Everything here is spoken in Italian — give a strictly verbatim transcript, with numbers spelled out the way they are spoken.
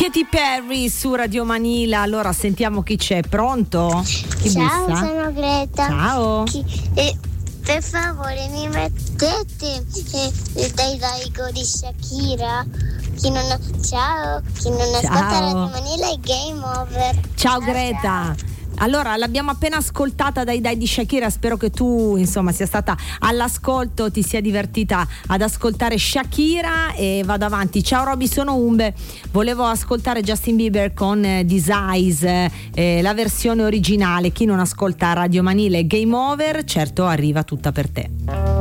Katy Perry su Radio Manila. Allora sentiamo chi c'è. Pronto? Chi Ciao, bussa? sono Greta. Ciao. Chi, eh, per favore mi mettete eh, dai Daigo di Shakira. Chi non ha, ciao, chi non Ciao. ascolta Radio Manila è game over. Ciao Greta. Allora, l'abbiamo appena ascoltata dai dai di Shakira, spero che tu insomma sia stata all'ascolto, ti sia divertita ad ascoltare Shakira e vado avanti. Ciao Roby, sono Umbe, volevo ascoltare Justin Bieber con eh, These Eyes, eh, la versione originale. Chi non ascolta Radio Manile Game Over, certo arriva tutta per te.